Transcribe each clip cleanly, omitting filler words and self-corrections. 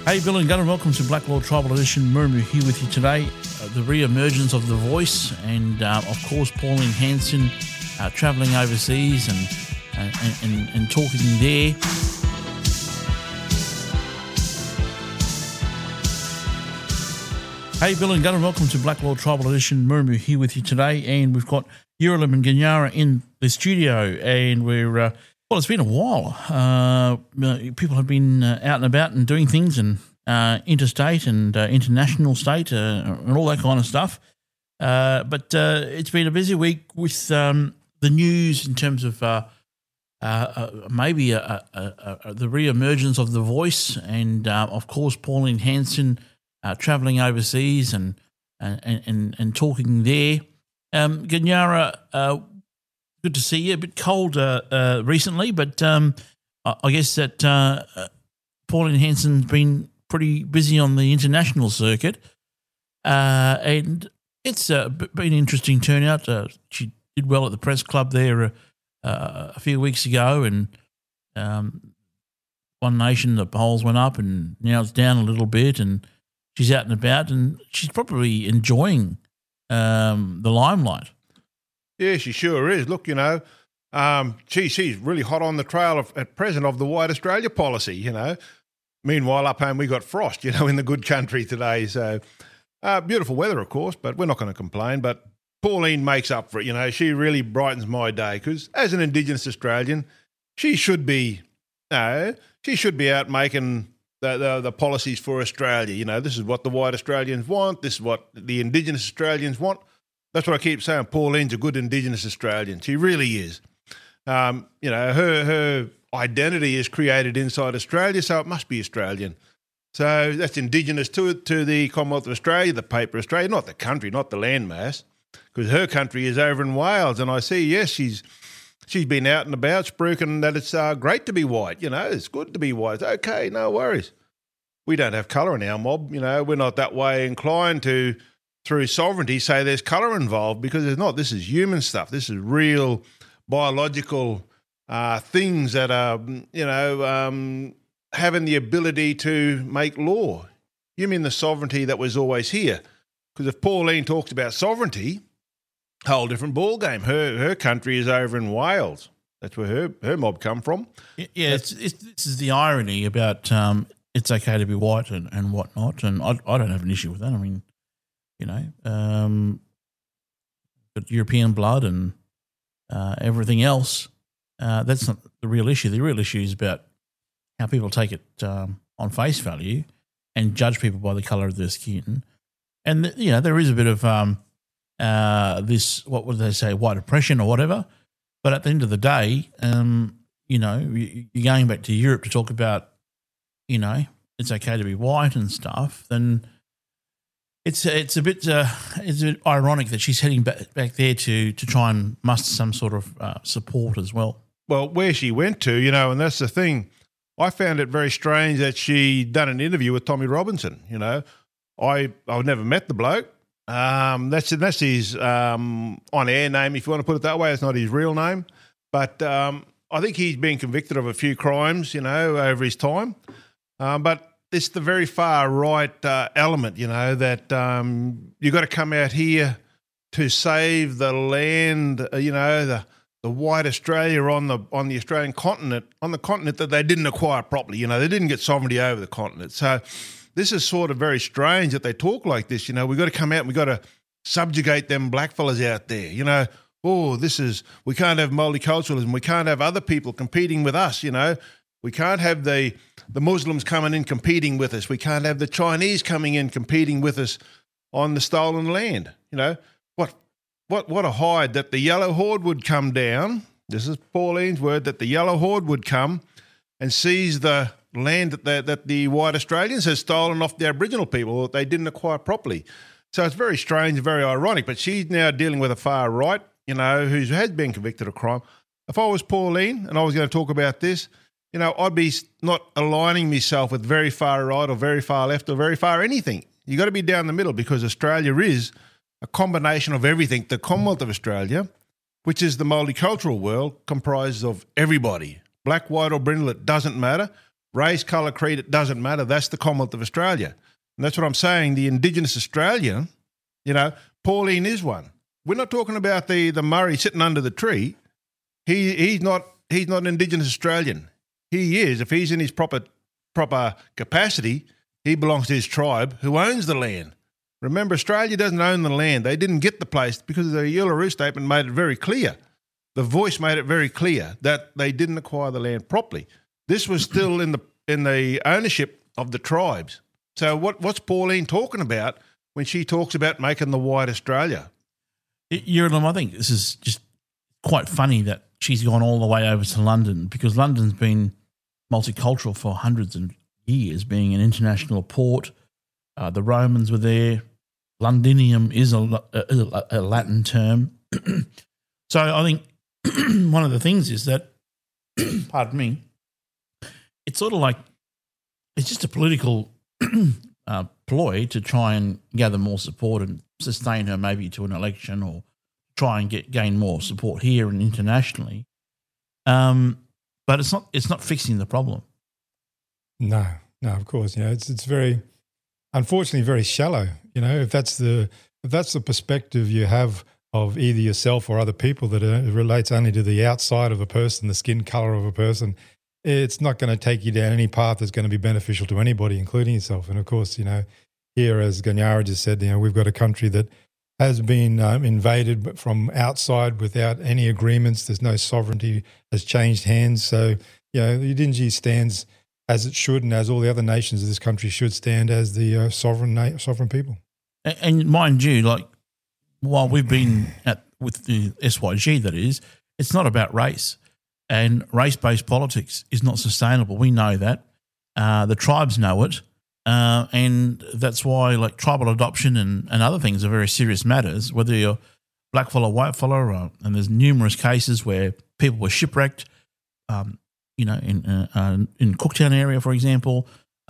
Hey, Bill and Gunnar, welcome to Black Law Tribal Edition. Murimu here with you today. The re-emergence of The Voice and, of course, Pauline Hanson travelling overseas and talking there. Hey, Bill and Gunnar, welcome to Black Law Tribal Edition. Murimu here with you today, and we've got Yuralim and Ganyara in the studio, and we're... Well, it's been a while. People have been out and about and doing things, and interstate and international state and all that kind of stuff. But it's been a busy week with the news in terms of maybe the re-emergence of The Voice and, of course, Pauline Hanson travelling overseas and talking there. Ganyara, good to see you. A bit cold recently, but I guess that Pauline Hanson's been pretty busy on the international circuit, and it's been an interesting turnout. She did well at the press club there a few weeks ago, and One Nation, the polls went up, and now it's down a little bit, and she's out and about, and she's probably enjoying the limelight. Yeah, she sure is. Look, she's really hot on the trail at present of the White Australia policy, Meanwhile, up home we got frost, in the good country today. So beautiful weather, of course, but we're not going to complain. But Pauline makes up for it, She really brightens my day because as an Indigenous Australian, she should be out making the policies for Australia. This is what the White Australians want. This is what the Indigenous Australians want. That's what I keep saying. Pauline's a good Indigenous Australian. She really is. Her identity is created inside Australia, so it must be Australian. So that's Indigenous to the Commonwealth of Australia, the paper Australia, not the country, not the landmass, because her country is over in Wales. And I see, yes, she's been out and about spruiking that it's great to be white. It's good to be white. It's okay, no worries. We don't have colour in our mob. We're not that way inclined to, through sovereignty, say there's colour involved, because there's not. This is human stuff. This is real biological things that are, having the ability to make law. You mean the sovereignty that was always here? Because if Pauline talks about sovereignty, whole different ball game. Her country is over in Wales. That's where her mob come from. Yeah, this is the irony about it's okay to be white and whatnot, and I don't have an issue with that. I mean, got European blood and everything else. That's not the real issue. The real issue is about how people take it on face value and judge people by the colour of their skin. And, there is a bit of this, what would they say, white oppression or whatever. But at the end of the day, you're going back to Europe to talk about, it's okay to be white and stuff, then it's a bit ironic that she's heading back there to try and muster some sort of support as well. Well, where she went to, and that's the thing. I found it very strange that she done an interview with Tommy Robinson. I've never met the bloke. That's his on-air name, if you want to put it that way. It's not his real name. But I think he's been convicted of a few crimes, over his time. But it's the very far right element, that you've got to come out here to save the land, the white Australia on the Australian continent, on the continent that they didn't acquire properly. They didn't get sovereignty over the continent. So this is sort of very strange that they talk like this. We've got to come out and we've got to subjugate them blackfellas out there. We can't have multiculturalism. We can't have other people competing with us. We can't have the Muslims coming in competing with us. We can't have the Chinese coming in competing with us on the stolen land. What a hide that the Yellow Horde would come down. This is Pauline's word, that the Yellow Horde would come and seize the land that the white Australians have stolen off the Aboriginal people that they didn't acquire properly. So it's very strange, very ironic. But she's now dealing with a far right, who has been convicted of crime. If I was Pauline and I was going to talk about this, I'd be not aligning myself with very far right or very far left or very far anything. You got to be down the middle, because Australia is a combination of everything. The Commonwealth of Australia, which is the multicultural world, comprises of everybody. Black, white or brindle, it doesn't matter. Race, colour, creed, it doesn't matter. That's the Commonwealth of Australia. And that's what I'm saying. The Indigenous Australian, Pauline is one. We're not talking about the Murray sitting under the tree. He's not an Indigenous Australian. He is, if he's in his proper capacity, he belongs to his tribe who owns the land. Remember, Australia doesn't own the land. They didn't get the place because the Uluru Statement made it very clear. The Voice made it very clear that they didn't acquire the land properly. This was still in the ownership of the tribes. So what's Pauline talking about when she talks about making the white Australia? I think this is just quite funny that she's gone all the way over to London, because London's been multicultural for hundreds of years, being an international port. The Romans were there. Londinium is a Latin term. So I think one of the things is that, pardon me, it's sort of like it's just a political ploy to try and gather more support and sustain her maybe to an election, or try and gain more support here and internationally. But it's not fixing the problem. No, of course. It's very, unfortunately, very shallow. If that's the perspective you have of either yourself or other people, that it relates only to the outside of a person, the skin color of a person, it's not going to take you down any path that's going to be beneficial to anybody, including yourself. And of course, here, as Ganyara just said, we've got a country that has been invaded from outside without any agreements. There's no sovereignty, has changed hands. So, the Yidinji stands as it should, and as all the other nations of this country should stand, as the sovereign people. And mind you, while we've been with the SYG, that is, it's not about race. And race-based politics is not sustainable. We know that. The tribes know it. And that's why tribal adoption and other things are very serious matters, whether you're blackfella, whitefella, and there's numerous cases where people were shipwrecked, in Cooktown area, for example,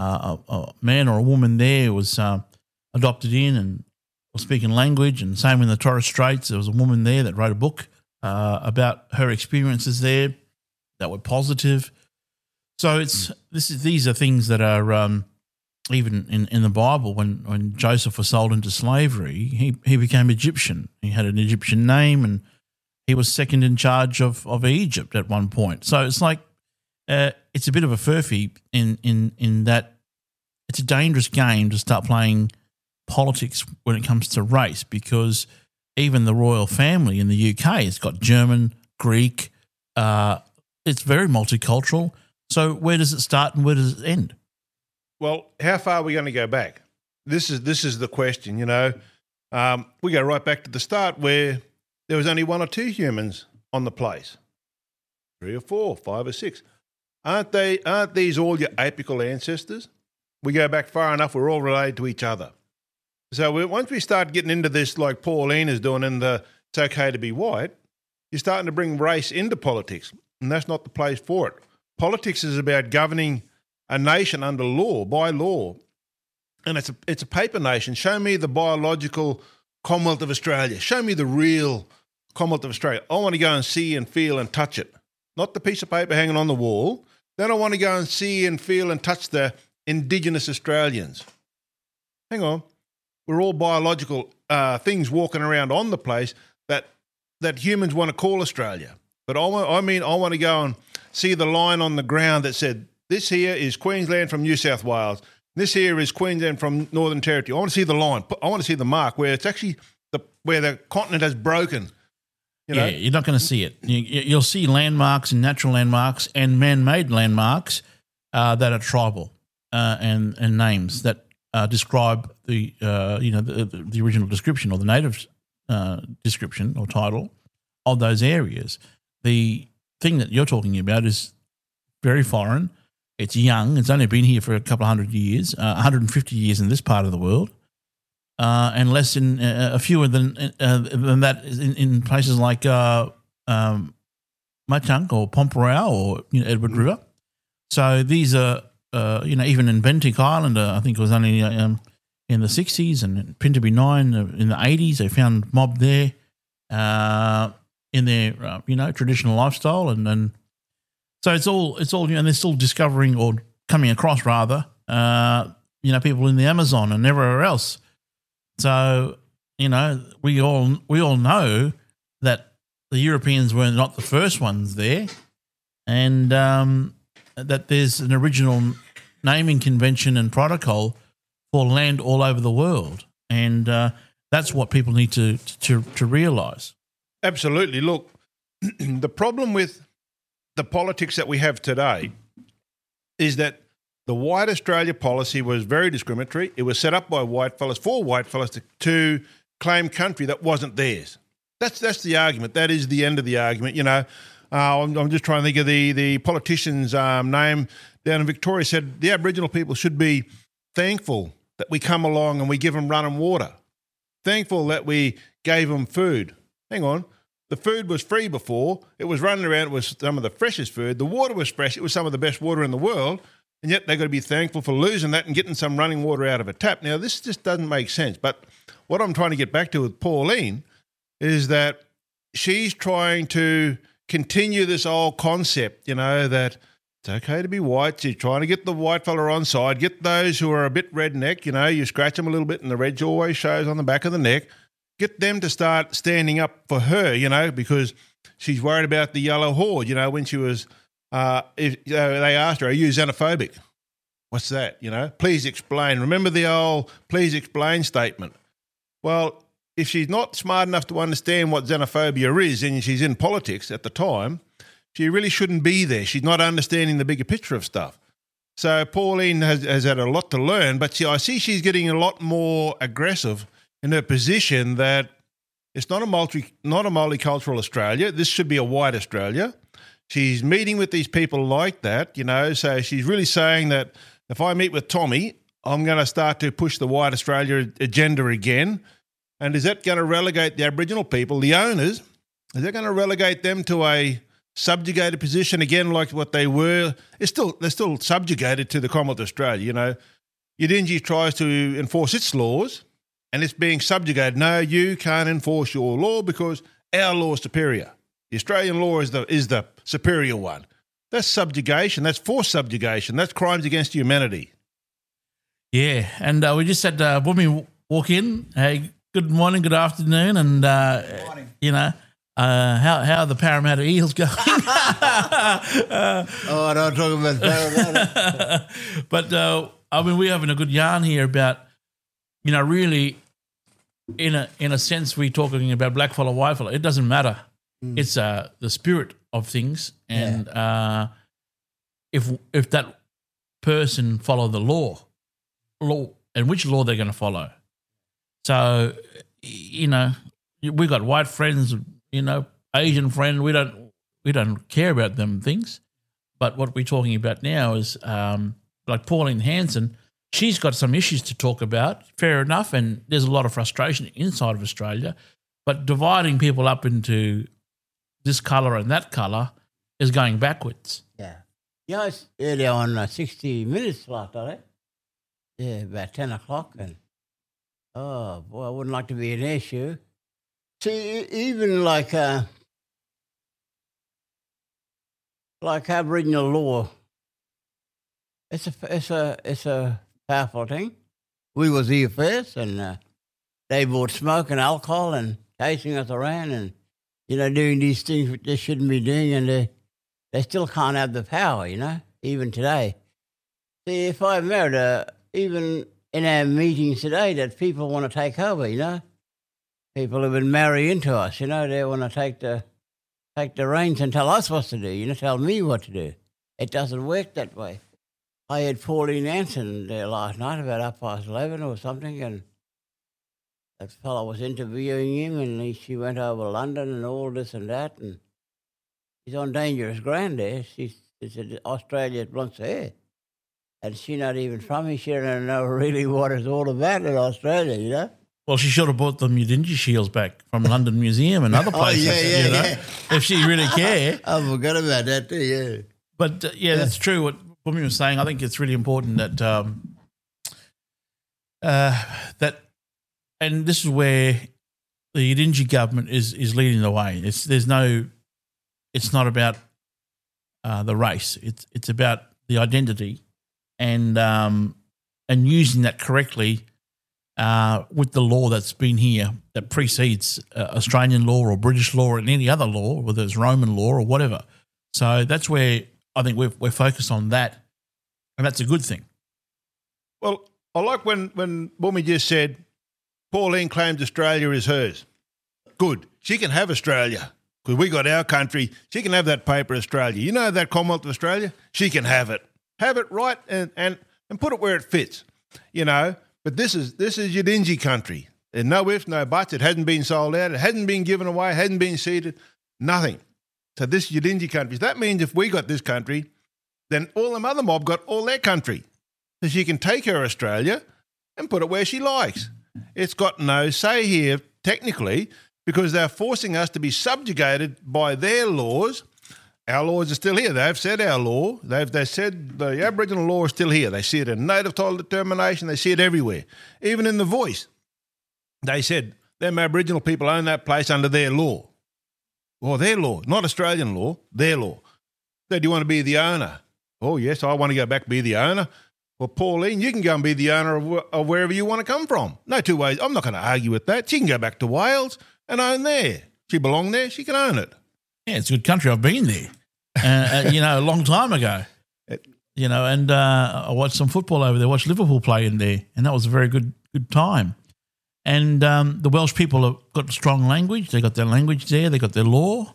a man or a woman there was adopted in and was speaking language, and same in the Torres Straits. There was a woman there that wrote a book about her experiences there that were positive. So these are things that are even in the Bible. When Joseph was sold into slavery, he became Egyptian. He had an Egyptian name, and he was second in charge of Egypt at one point. So it's it's a bit of a furphy in that it's a dangerous game to start playing politics when it comes to race, because even the royal family in the UK has got German, Greek. It's very multicultural. So where does it start and where does it end? Well, how far are we going to go back? This is the question. We go right back to the start, where there was only one or two humans on the place, 3 or 4, 5 or 6. Aren't these all your apical ancestors? We go back far enough, we're all related to each other. So once we start getting into this, like Pauline is doing in the "it's okay to be white," you're starting to bring race into politics, and that's not the place for it. Politics is about governing a nation under law, by law, and it's a paper nation. Show me the biological Commonwealth of Australia. Show me the real Commonwealth of Australia. I want to go and see and feel and touch it, not the piece of paper hanging on the wall. Then I want to go and see and feel and touch the Indigenous Australians. Hang on. We're all biological things walking around on the place that humans want to call Australia. But I want to go and see the line on the ground that said, this here is Queensland from New South Wales. This here is Queensland from Northern Territory. I want to see the line. I want to see the mark where it's actually where the continent has broken. Yeah, you're not going to see it. You'll see landmarks and natural landmarks and man-made landmarks that are tribal and names that describe the original description or the native description or title of those areas. The thing that you're talking about is very foreign. It's young. It's only been here for a couple of 100 years, 150 years in this part of the world, and less than fewer than that in places like Machunk or Pomperau or Edward River. So these are, even in Bentinck Island, I think it was only in the 60s, and in Pinterby 9 in the 80s, they found mob there in their traditional lifestyle, and so it's all and they're still discovering or coming across people in the Amazon and everywhere else. So, we all know that the Europeans were not the first ones there, and that there's an original naming convention and protocol for land all over the world, and that's what people need to realise. Absolutely. Look, the problem with the politics that we have today is that the White Australia policy was very discriminatory. It was set up by white fellas for white fellas to claim country that wasn't theirs. That's the argument. That is the end of the argument. I'm just trying to think of the politician's name down in Victoria. Said the Aboriginal people should be thankful that we come along and we give them running water. Thankful that we gave them food. Hang on. The food was free before. It was running around. It was some of the freshest food. The water was fresh. It was some of the best water in the world. And yet they've got to be thankful for losing that and getting some running water out of a tap. Now, this just doesn't make sense. But what I'm trying to get back to with Pauline is that she's trying to continue this old concept, that it's okay to be white. She's trying to get the white fella on side, get those who are a bit redneck, you scratch them a little bit and the red always shows on the back of the neck. Get them to start standing up for her, because she's worried about the yellow horde, when she was, they asked her, are you xenophobic? What's that, Please explain. Remember the old please explain statement? Well, if she's not smart enough to understand what xenophobia is and she's in politics at the time, she really shouldn't be there. She's not understanding the bigger picture of stuff. So Pauline has had a lot to learn, but I see she's getting a lot more aggressive in her position that it's not a multicultural Australia. This should be a white Australia. She's meeting with these people like that, so she's really saying that if I meet with Tommy, I'm going to start to push the white Australia agenda again. And is that going to relegate the Aboriginal people, the owners, is that going to relegate them to a subjugated position again like what they were? They're still subjugated to the Commonwealth of Australia, Yidinji tries to enforce its laws and it's being subjugated. No, you can't enforce your law because our law is superior. The Australian law is the superior one. That's subjugation. That's forced subjugation. That's crimes against humanity. Yeah, and we just had women walk in. Hey, good morning, good afternoon, and how are the Parramatta Eels going? Don't talk about Parramatta. But we're having a good yarn here about, really, in a sense, we're talking about black fella, white fella. It doesn't matter. It's the spirit of things, and if that person follow the law, and which law they're going to follow. So, we got white friends, Asian friend. We don't care about them things. But what we're talking about now is like Pauline Hanson. She's got some issues to talk about. Fair enough, and there's a lot of frustration inside of Australia. But dividing people up into this colour and that colour is going backwards. Yeah. It's earlier on 60 Minutes last night. Yeah, about 10 o'clock. And, oh, boy, I wouldn't like to be an issue. See, even like Aboriginal law, it's a powerful thing. We was here first, and they bought smoke and alcohol and chasing us around and, doing these things which they shouldn't be doing, and they still can't have the power, even today. See, if I married even in our meetings today, that people want to take over, People have been married into us, they want to take the reins and tell us what to do, tell me what to do. It doesn't work that way. I had Pauline Hanson there last night about 11:30 or something, and that fellow was interviewing him, and she went over to London and all this and that, and she's on dangerous ground there. She said Australia belongs to her, and she's not even from here. She don't know really what it's all about in Australia, Well, she should have bought the Yidinji shields back from London Museum and other places, if she really cared. I forgot about that too, yeah. But, that's true what Bumi was saying. I think it's really important that and this is where the Yidinji government is leading the way. It's not about the race. It's about the identity and using that correctly with the law that's been here that precedes Australian law or British law or any other law, whether it's Roman law or whatever. So that's where I think we're focused on that, and that's a good thing. Well, I like when Bummy just said Pauline claims Australia is hers. Good. She can have Australia because we got our country. She can have that paper Australia. You know that Commonwealth of Australia? She can have it. Have it right and put it where it fits, you know. But this is Yidinji country. And no ifs, no buts. It hasn't been sold out. It hasn't been given away. It hasn't been ceded. Nothing. So this is Yidinji country. That means if we got this country, then all them other mob got all their country. So she can take her Australia and put it where she likes. It's got no say here, technically, because they're forcing us to be subjugated by their laws. Our laws are still here. They've said our law. They've said the Aboriginal law is still here. They see it in native title determination. They see it everywhere, even in the voice. They said them Aboriginal people own that place under their law. Well, their law, not Australian law, their law. So do you want to be the owner? Oh, yes, I want to go back and be the owner. Well, Pauline, you can go and be the owner of wherever you want to come from. No two ways. I'm not going to argue with that. She can go back to Wales and own there. She belongs there. She can own it. Yeah, it's a good country. I've been there, a long time ago. And I watched some football over there, watched Liverpool play in there, and that was a very good time. And the Welsh people have got strong language. They got their language there. They got their law,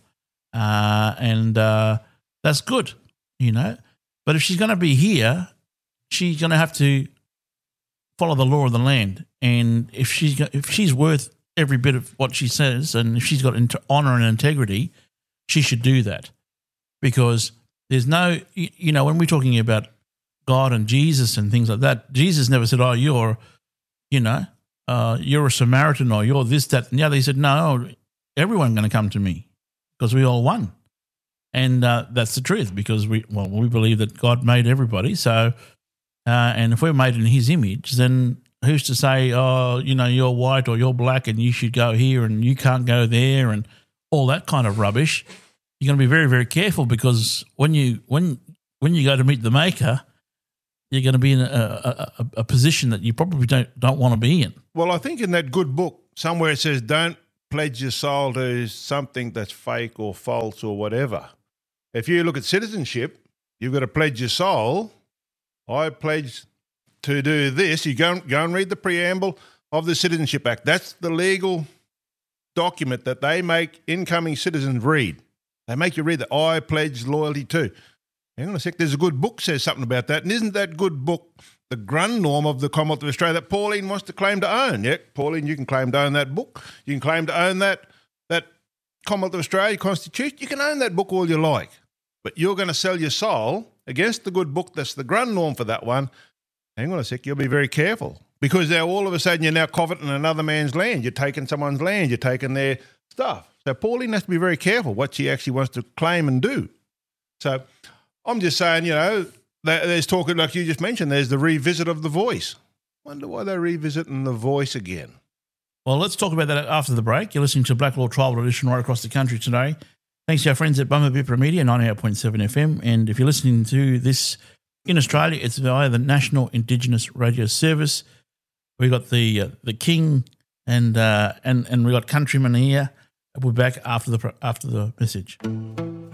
and that's good, you know. But if she's going to be here, she's going to have to follow the law of the land. And if she's worth every bit of what she says, and if she's got honour and integrity, she should do that. Because there's no, when we're talking about God and Jesus and things like that, Jesus never said, oh, you're a Samaritan or you're this, that, and the other. He said, no, everyone's going to come to me because we all one. And that's the truth, because we believe that God made everybody. So, and if we're made in his image, then who's to say, oh, you're white or you're black and you should go here and you can't go there and all that kind of rubbish. You're going to be very, very careful, because when you go to meet the Maker, you're going to be in a position that you probably don't want to be in. Well, I think in that good book somewhere it says, don't pledge your soul to something that's fake or false or whatever. If you look at citizenship, you've got to pledge your soul. I pledge to do this. You go and read the preamble of the Citizenship Act. That's the legal document that they make incoming citizens read. They make you read that I pledge loyalty to. Hang on a sec, there's a good book says something about that. And isn't that good book the Grundnorm of the Commonwealth of Australia that Pauline wants to claim to own? Yeah, Pauline, you can claim to own that book. You can claim to own that Commonwealth of Australia Constitution. You can own that book all you like. But you're going to sell your soul against the good book that's the Grundnorm for that one. Hang on a sec, you'll be very careful. Because now all of a sudden you're now coveting another man's land. You're taking someone's land. You're taking their stuff. So Pauline has to be very careful what she actually wants to claim and do. So I'm just saying, there's talking, like you just mentioned, there's the revisit of The Voice. Wonder why they're revisiting The Voice again. Well, let's talk about that after the break. You're listening to Black Law Tribal Edition right across the country today. Thanks to our friends at Bumabipra Media, 98.7 FM. And if you're listening to this in Australia, it's via the National Indigenous Radio Service. We got the King and we got Countryman here. We'll be back after the message.